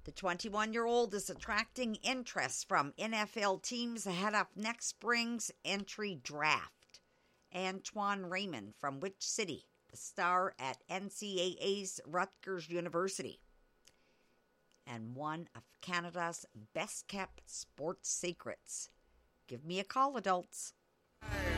The 21-year-old is attracting interest from NFL teams ahead of next spring's entry draft. Antoine Raymond from which city? The star at NCAA's Rutgers University. And one of Canada's best-kept sports secrets. Give me a call, adults.